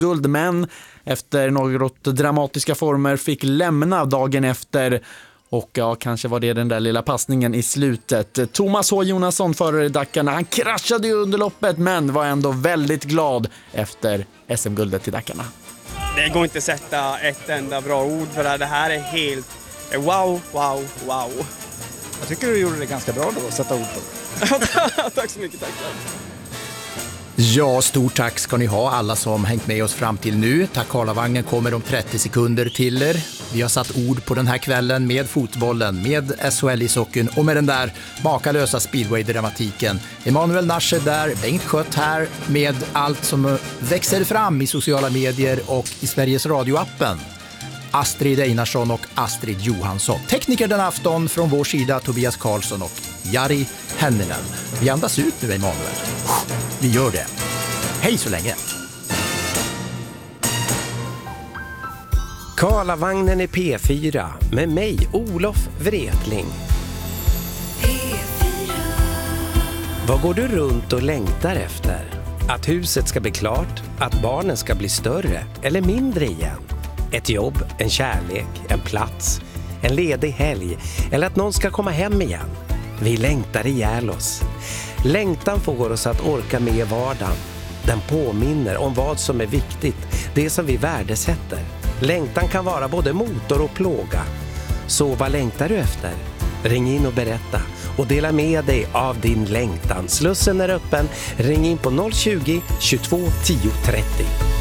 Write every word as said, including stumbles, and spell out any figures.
guld, men efter något dramatiska former fick lämna dagen efter. Och ja, kanske var det den där lilla passningen i slutet. Thomas H. Jonasson förare i Dakarna, han kraschade ju under loppet men var ändå väldigt glad efter S M-guldet i Dakarna. Det går inte att sätta ett enda bra ord för det här. Det här är helt wow, wow, wow. Jag tycker du gjorde det ganska bra då att sätta ord på det. Tack så mycket, tack. Ja, stort tack ska ni ha alla som hängt med oss fram till nu. Tack Karlavagnen kommer om trettio sekunder till er. Vi har satt ord på den här kvällen med fotbollen, med S H L-ishockeyn och med den där makalösa speedway-dramatiken. Emanuel Nasche där, Bengt Skött här med allt som växer fram i sociala medier och i Sveriges Radio-appen. Astrid Einarsson och Astrid Johansson. Tekniker den afton från vår sida Tobias Karlsson och Jari Henninen. Vi andas ut nu, Emanuel. Vi gör det. Hej så länge. Karlavagnen i P fyra med mig, Olof Wretling. P fyra. Vad går du runt och längtar efter? Att huset ska bli klart? Att barnen ska bli större eller mindre igen? Ett jobb, en kärlek, en plats, en ledig helg eller att någon ska komma hem igen. Vi längtar ihjäl oss. Längtan får oss att orka med vardagen. Den påminner om vad som är viktigt, det som vi värdesätter. Längtan kan vara både motor och plåga. Så vad längtar du efter? Ring in och berätta och dela med dig av din längtan. Slussen är öppen. Ring in på noll tjugo, tjugotvå, tio trettio.